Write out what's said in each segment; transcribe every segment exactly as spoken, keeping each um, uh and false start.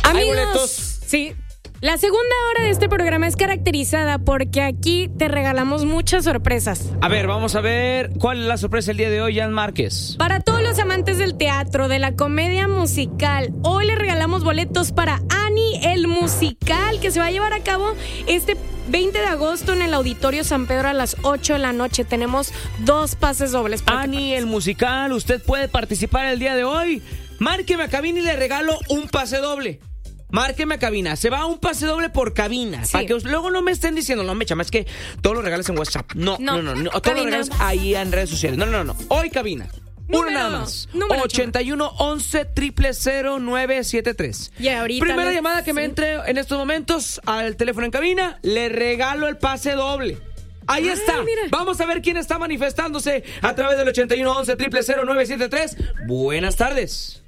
Amigos, hay boletos. Sí. La segunda hora de este programa es caracterizada porque aquí te regalamos muchas sorpresas. A ver, vamos a ver cuál es la sorpresa el día de hoy, Jan Márquez. Para todos los amantes del teatro, de la comedia musical, hoy le regalamos boletos para Annie el Musical, que se va a llevar a cabo este veinte de agosto en el Auditorio San Pedro a las ocho de la noche. Tenemos dos pases dobles. Annie el Musical, usted puede participar el día de hoy. Márqueme a cabina y le regalo un pase doble. Márqueme a cabina, se va un pase doble por cabina, sí. Para que luego no me estén diciendo, no me chama, es que todo lo regalas en WhatsApp. No, no, no, no, no todo lo regalas ahí en redes sociales. No, no, no, hoy cabina. Uno nada más. ochenta y uno, once, cero cero cero, nueve siete tres. Y ahorita Primera les... llamada que sí. me entre en estos momentos al teléfono en cabina, le regalo el pase doble. Ahí está. Ay, vamos a ver quién está manifestándose a través del ochenta y uno, once, cero cero cero, nueve siete tres. Buenas tardes.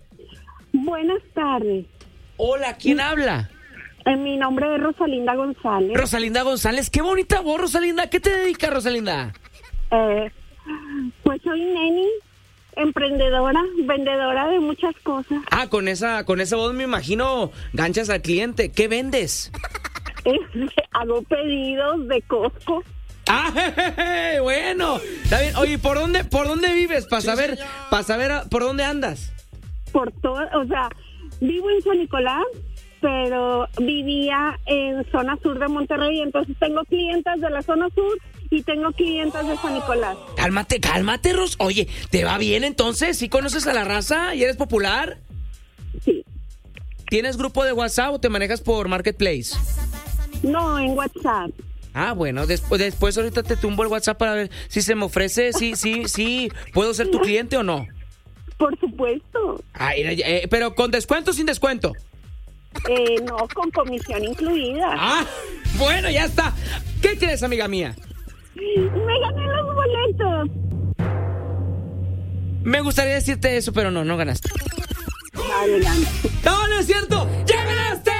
Buenas tardes. Hola, ¿quién mi, habla? Eh, mi nombre es Rosalinda González. Rosalinda González, qué bonita voz, Rosalinda. ¿Qué te dedicas, Rosalinda? Eh, pues soy neni, emprendedora, vendedora de muchas cosas. Ah, con esa, con esa voz me imagino ganchas al cliente. ¿Qué vendes? Eh, hago pedidos de Costco. Ah, jejeje, bueno, está bien. Oye, ¿por dónde, por dónde vives? Para saber, sí, para saber a, por dónde andas. Por todo, o sea, vivo en San Nicolás, pero vivía en zona sur de Monterrey, entonces tengo clientes de la zona sur y tengo clientes de San Nicolás. Cálmate, cálmate, Ros. Oye, ¿te va bien entonces? ¿Sí conoces a la raza y eres popular? Sí. ¿Tienes grupo de WhatsApp o te manejas por Marketplace? No, en WhatsApp. Ah, bueno, después, después ahorita te tumbo el WhatsApp para ver si se me ofrece, sí, sí, sí, ¿puedo ser tu cliente o no? Por supuesto. Ah, eh, pero ¿con descuento o sin descuento? Eh, no, con comisión incluida. Ah, bueno, ya está. ¿Qué crees, amiga mía? Me gané los boletos. Me gustaría decirte eso, pero no, no ganaste. Adelante. No, no es cierto. ¡Ya ganaste!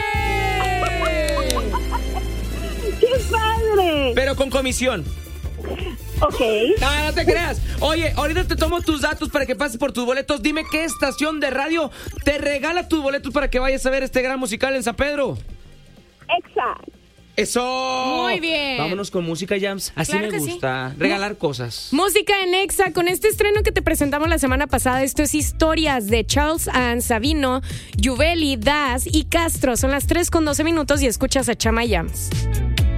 ¡Qué padre! Pero con comisión. Ok. No, no te creas. Oye, ahorita te tomo tus datos para que pases por tus boletos. Dime qué estación de radio te regala tus boletos para que vayas a ver este gran musical en San Pedro. Exa. ¡Eso! Muy bien. Vámonos con música, Jams. Así claro me gusta. Sí. Regalar cosas. Música en Exa. Con este estreno que te presentamos la semana pasada, esto es Historias de Charles Ann, Sabino, Yubeli, Das y Castro. Son las tres con doce minutos y escuchas a Chama Jams.